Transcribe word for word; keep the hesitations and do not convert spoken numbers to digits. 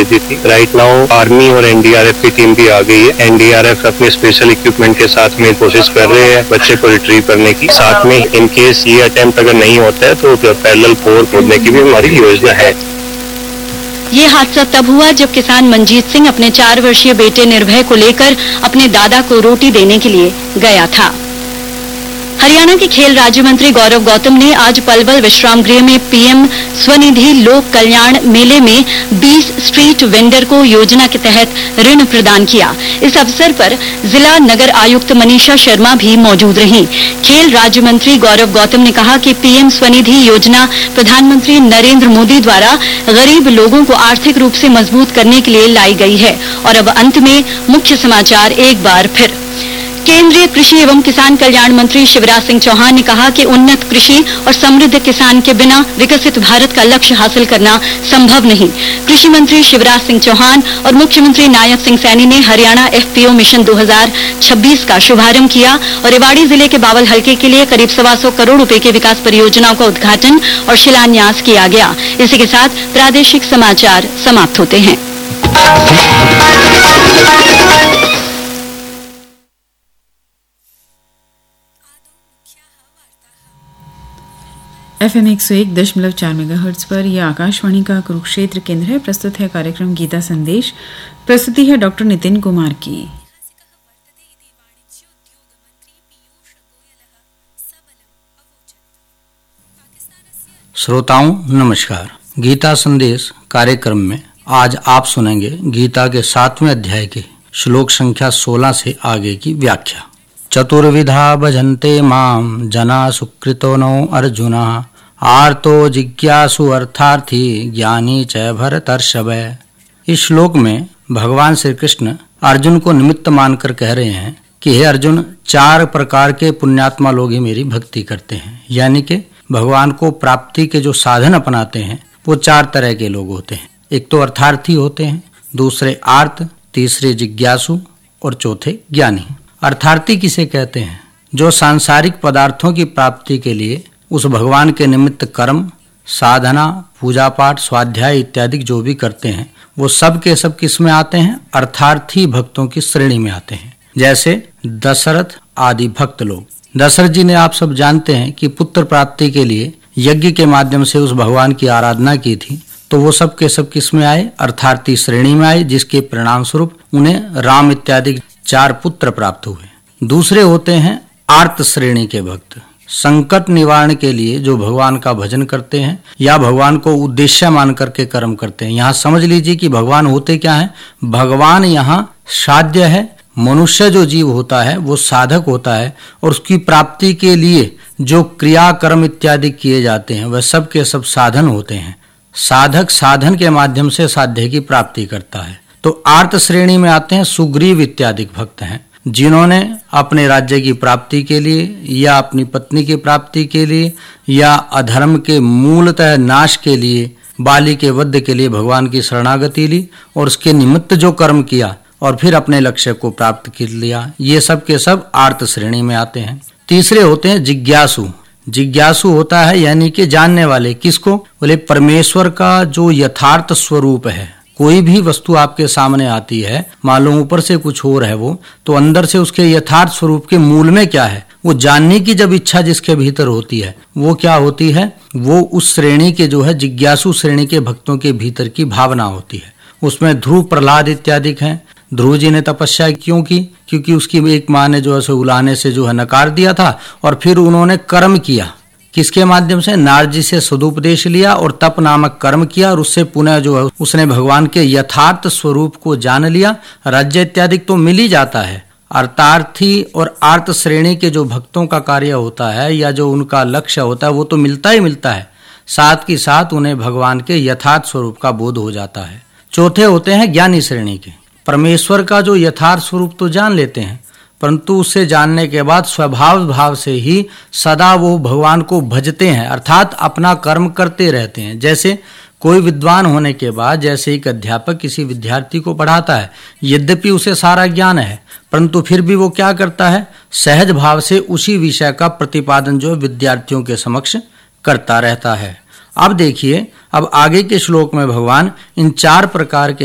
भेजी थी। Right now army और एनडीआरएफ की टीम भी आ गई है। एनडीआरएफ अपने स्पेशल इक्विपमेंट के साथ में कोशिश कर रहे हैं बच्चे को रिट्रीव करने की। साथ में इन केस ये अटेम्प्ट अगर नहीं होता है तो पैरेलल पोर खोदने की भी हमारी योजना है। ये हादसा तब हुआ जब किसान मंजीत सिंह अपने चार वर्षीय बेटे निर्भय को लेकर अपने दादा को रोटी देने के लिए गया था। हरियाणा के खेल राज्य मंत्री गौरव गौतम ने आज पलवल विश्राम गृह में पीएम स्वनिधि लोक कल्याण मेले में बीस स्ट्रीट वेंडर को योजना के तहत ऋण प्रदान किया। इस अवसर पर जिला नगर आयुक्त मनीषा शर्मा भी मौजूद रहीं। खेल राज्य मंत्री गौरव गौतम ने कहा कि पीएम स्वनिधि योजना प्रधानमंत्री नरेंद्र मोदी द्वारा गरीब लोगों को आर्थिक रूप से मजबूत करने के लिए लाई गई है। और अब अंत में मुख्य समाचार एक बार फिर। केंद्रीय कृषि एवं किसान कल्याण मंत्री शिवराज सिंह चौहान ने कहा कि उन्नत कृषि और समृद्ध किसान के बिना विकसित भारत का लक्ष्य हासिल करना संभव नहीं। कृषि मंत्री शिवराज सिंह चौहान और मुख्यमंत्री नायब सिंह सैनी ने हरियाणा एफपीओ मिशन दो हज़ार छब्बीस का शुभारंभ किया और रेवाड़ी जिले के बावल हलके के लिए करीब सवा सौ करोड़ रुपए की विकास परियोजनाओं का उद्घाटन और शिलान्यास किया गया। इसी के साथ प्रादेशिक समाचार समाप्त होते हैं। एफ एम एक सौ एक दशमलव चार मेगाहर्ट्ज पर यह आकाशवाणी का कुरुक्षेत्र केंद्र है। प्रस्तुत है कार्यक्रम गीता संदेश। प्रस्तुति है डॉक्टर नितिन कुमार की। श्रोताओं नमस्कार। गीता संदेश कार्यक्रम में आज आप सुनेंगे गीता के सातवें अध्याय के श्लोक संख्या सोलह से आगे की व्याख्या। चतुर्विधा भजन्ते माम जना सुकृतो नो अर्जुना आर्तो जिज्ञासु अर्थार्थी ज्ञानी च भरतर्षभ। इस श्लोक में भगवान श्री कृष्ण अर्जुन को निमित्त मानकर कह रहे हैं कि हे अर्जुन, चार प्रकार के पुण्यात्मा लोग ही मेरी भक्ति करते हैं। यानी कि भगवान को प्राप्ति के जो साधन अपनाते हैं वो चार तरह के लोग होते हैं। एक तो अर्थार्थी होते हैं, दूसरे आर्त, तीसरे जिज्ञासु और चौथे ज्ञानी। अर्थार्थी किसे कहते हैं? जो सांसारिक पदार्थों की प्राप्ति के लिए उस भगवान के निमित्त कर्म, साधना, पूजा पाठ, स्वाध्याय इत्यादि जो भी करते हैं वो सब के सब किस में आते हैं? अर्थार्थी भक्तों की श्रेणी में आते हैं। जैसे दशरथ आदि भक्त लोग। दशरथ जी ने आप सब जानते हैं कि पुत्र प्राप्ति के लिए यज्ञ के माध्यम से उस भगवान की आराधना की थी, तो वो सब के सब किस में आए? अर्थार्थी श्रेणी में आए, जिसके परिणाम स्वरूप उन्हें राम इत्यादि चार पुत्र प्राप्त हुए। दूसरे होते हैं आर्त श्रेणी के भक्त। संकट निवारण के लिए जो भगवान का भजन करते हैं या भगवान को उद्देश्य मान करके कर्म करते हैं। यहाँ समझ लीजिए कि भगवान होते क्या है? भगवान यहाँ साध्य है। मनुष्य जो जीव होता है वो साधक होता है और उसकी प्राप्ति के लिए जो क्रिया कर्म इत्यादि किए जाते हैं वह सब के सब साधन होते हैं। साधक साधन के माध्यम से साध्य की प्राप्ति करता है। तो आर्त श्रेणी में आते हैं सुग्रीव इत्यादि भक्त हैं, जिन्होंने अपने राज्य की प्राप्ति के लिए या अपनी पत्नी की प्राप्ति के लिए या अधर्म के मूलतः नाश के लिए, बाली के वध के लिए भगवान की शरणागति ली और उसके निमित्त जो कर्म किया और फिर अपने लक्ष्य को प्राप्त कर लिया। ये सब के सब आर्त श्रेणी में आते हैं। तीसरे होते हैं जिज्ञासु। जिज्ञासु होता है यानी कि जानने वाले। किसको? बोले परमेश्वर का जो यथार्थ स्वरूप है। कोई भी वस्तु आपके सामने आती है, मालूम ऊपर से कुछ और है वो, तो अंदर से उसके यथार्थ स्वरूप के मूल में क्या है वो जानने की जब इच्छा जिसके भीतर होती है वो क्या होती है? वो उस श्रेणी के जो है जिज्ञासु श्रेणी के भक्तों के भीतर की भावना होती है। उसमें ध्रुव, प्रहलाद इत्यादि हैं। ध्रुव जी ने तपस्या क्यों की? क्योंकि उसकी एक माँ ने जो है उलाने से जो है नकार दिया था और फिर उन्होंने कर्म किया। किसके माध्यम से? नारद जी से सदुपदेश लिया और तप नामक कर्म किया और उससे पुनः जो है उसने भगवान के यथार्थ स्वरूप को जान लिया। राज्य इत्यादि तो मिल ही जाता है। अर्थार्थी और आर्त श्रेणी के जो भक्तों का कार्य होता है या जो उनका लक्ष्य होता है वो तो मिलता ही मिलता है, साथ ही साथ उन्हें भगवान के यथार्थ स्वरूप का बोध हो जाता है। चौथे होते हैं ज्ञानी श्रेणी के। परमेश्वर का जो यथार्थ स्वरूप तो जान लेते हैं, परंतु उसे जानने के बाद स्वभाव भाव से ही सदा वो भगवान को भजते हैं, अर्थात अपना कर्म करते रहते हैं। जैसे कोई विद्वान होने के बाद जैसे एक अध्यापक किसी विद्यार्थी को पढ़ाता है, यद्यपि उसे सारा ज्ञान है परंतु फिर भी वो क्या करता है? सहज भाव से उसी विषय का प्रतिपादन जो विद्यार्थियों के समक्ष करता रहता है। अब देखिए, अब आगे के श्लोक में भगवान इन चार प्रकार के